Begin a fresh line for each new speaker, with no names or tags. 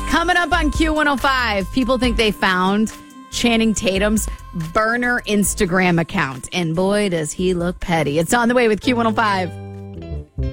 Coming up on Q105, people think they found Channing Tatum's burner Instagram account. And boy, does he look petty. It's on the way with Q105.